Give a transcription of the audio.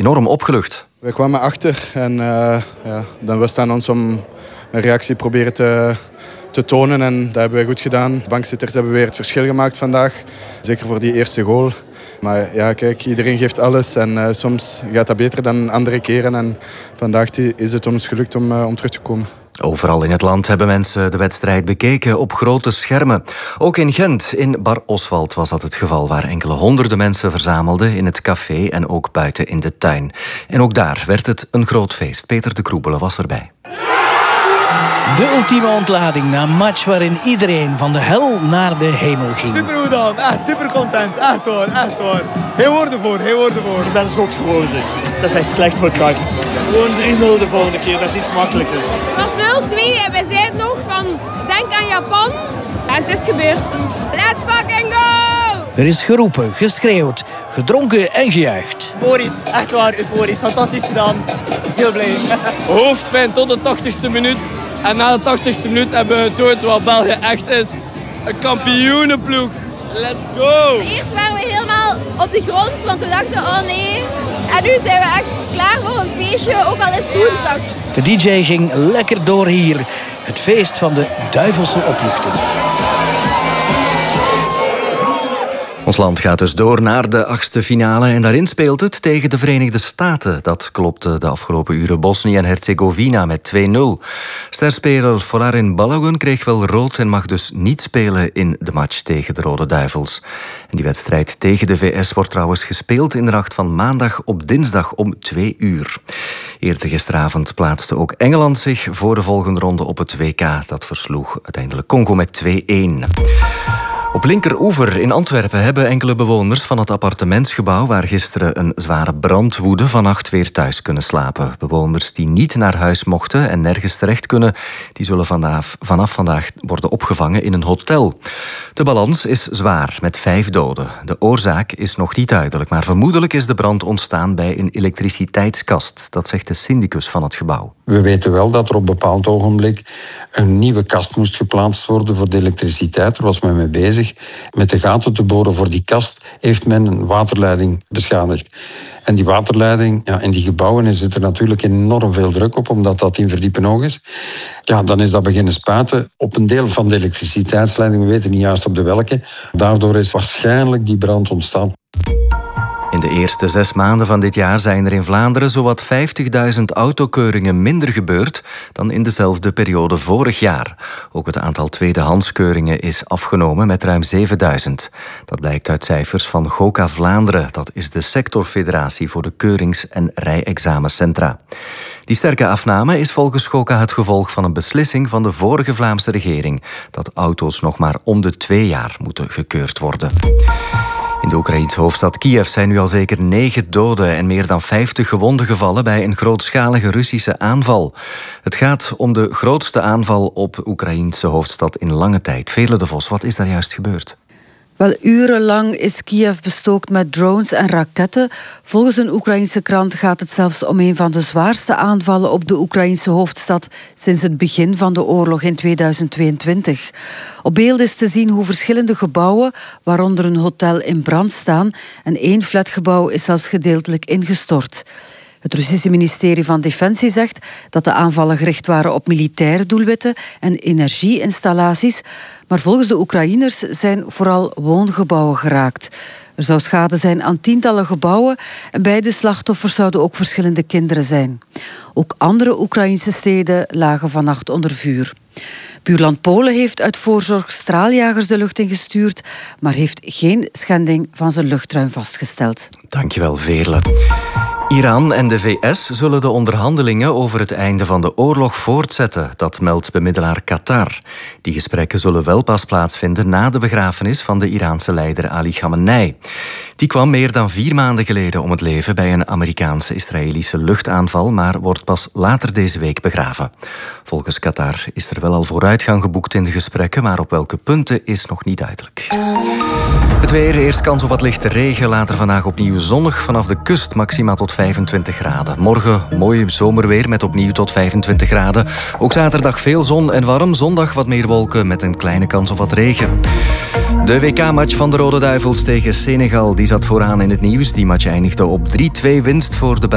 enorm opgelucht. We kwamen achter en dan was het aan ons om een reactie proberen te tonen. En dat hebben we goed gedaan. De bankzitters hebben weer het verschil gemaakt vandaag. Zeker voor die eerste goal. Maar ja, kijk, iedereen geeft alles. En soms gaat dat beter dan andere keren. En vandaag is het ons gelukt om terug te komen. Overal in het land hebben mensen de wedstrijd bekeken op grote schermen. Ook in Gent, in Bar Oswald, was dat het geval, waar enkele honderden mensen verzamelden in het café en ook buiten in de tuin. En ook daar werd het een groot feest. Peter de Kroebele was erbij. De ultieme ontlading na een match waarin iedereen van de hel naar de hemel ging. Super goed dan, echt super content, echt waar. Heel woorden voor. Ik ben zot geworden. Dat is echt slecht voor het hart. Gewoon 3-0 de volgende keer, dat is iets makkelijker. Het was 0-2 en wij zeiden nog van denk aan Japan. En het is gebeurd. Let's fucking go! Er is geroepen, geschreeuwd, gedronken en gejuicht. Euforisch, echt waar, euforisch. Fantastisch gedaan. Heel blij. Hoofdpijn tot de 80ste minuut. En na de 80ste minuut hebben we getoond wat België echt is. Een kampioenenploeg. Let's go! Eerst waren we helemaal op de grond, want we dachten, oh nee. En nu zijn we echt klaar voor een feestje, ook al is het woensdag. De DJ ging lekker door hier. Het feest van de duivelse opluchting. Ons land gaat dus door naar de 8e finale en daarin speelt het tegen de Verenigde Staten. Dat klopte de afgelopen uren Bosnië en Herzegovina met 2-0. Sterspeler Folarin Balogun kreeg wel rood en mag dus niet spelen in de match tegen de Rode Duivels. En die wedstrijd tegen de VS wordt trouwens gespeeld in de nacht van maandag op dinsdag om 2 uur. Eerder gisteravond plaatste ook Engeland zich voor de volgende ronde op het WK. Dat versloeg uiteindelijk Congo met 2-1. Op Linkeroever in Antwerpen hebben enkele bewoners van het appartementsgebouw waar gisteren een zware brand woedde vannacht weer thuis kunnen slapen. Bewoners die niet naar huis mochten en nergens terecht kunnen, die zullen vanaf vandaag worden opgevangen in een hotel. De balans is zwaar met 5 doden. De oorzaak is nog niet duidelijk, maar vermoedelijk is de brand ontstaan bij een elektriciteitskast. Dat zegt de syndicus van het gebouw. We weten wel dat er op een bepaald ogenblik een nieuwe kast moest geplaatst worden voor de elektriciteit. Daar was men mee bezig. Met de gaten te boren voor die kast heeft men een waterleiding beschadigd. En die waterleiding, ja, in die gebouwen zit er natuurlijk enorm veel druk op, omdat dat in verdiepen hoog is. Ja, dan is dat beginnen spuiten op een deel van de elektriciteitsleiding. We weten niet juist op de welke. Daardoor is waarschijnlijk die brand ontstaan. In de eerste 6 maanden van dit jaar zijn er in Vlaanderen zowat 50.000 autokeuringen minder gebeurd dan in dezelfde periode vorig jaar. Ook het aantal tweedehandskeuringen is afgenomen met ruim 7.000. Dat blijkt uit cijfers van GOCA Vlaanderen. Dat is de sectorfederatie voor de keurings- en rijexamencentra. Die sterke afname is volgens GOCA het gevolg van een beslissing van de vorige Vlaamse regering dat auto's nog maar om de 2 jaar moeten gekeurd worden. In de Oekraïense hoofdstad Kiev zijn nu al zeker 9 doden en meer dan 50 gewonden gevallen bij een grootschalige Russische aanval. Het gaat om de grootste aanval op de Oekraïense hoofdstad in lange tijd. Veerle de Vos, wat is daar juist gebeurd? Wel, urenlang is Kiev bestookt met drones en raketten. Volgens een Oekraïense krant gaat het zelfs om een van de zwaarste aanvallen op de Oekraïense hoofdstad sinds het begin van de oorlog in 2022. Op beeld is te zien hoe verschillende gebouwen, waaronder een hotel, in brand staan en 1 flatgebouw is zelfs gedeeltelijk ingestort. Het Russische ministerie van Defensie zegt dat de aanvallen gericht waren op militaire doelwitten en energieinstallaties, maar volgens de Oekraïners zijn vooral woongebouwen geraakt. Er zou schade zijn aan tientallen gebouwen en bij de slachtoffers zouden ook verschillende kinderen zijn. Ook andere Oekraïnse steden lagen vannacht onder vuur. Buurland Polen heeft uit voorzorg straaljagers de lucht ingestuurd, maar heeft geen schending van zijn luchtruim vastgesteld. Dankjewel, Veerle. Iran en de VS zullen de onderhandelingen over het einde van de oorlog voortzetten. Dat meldt bemiddelaar Qatar. Die gesprekken zullen wel pas plaatsvinden na de begrafenis van de Iraanse leider Ali Khamenei. Die kwam meer dan 4 maanden geleden om het leven bij een Amerikaanse-Israëlische luchtaanval, maar wordt pas later deze week begraven. Volgens Qatar is er wel al vooruitgang geboekt in de gesprekken, maar op welke punten is nog niet duidelijk. Het weer, eerst kans op wat lichte regen, later vandaag opnieuw zonnig vanaf de kust, maxima tot 25 graden. Morgen mooi zomerweer met opnieuw tot 25 graden. Ook zaterdag veel zon en warm, zondag wat meer wolken met een kleine kans op wat regen. De WK-match van de Rode Duivels tegen Senegal die zat vooraan in het nieuws. Die match eindigde op 3-2 winst voor de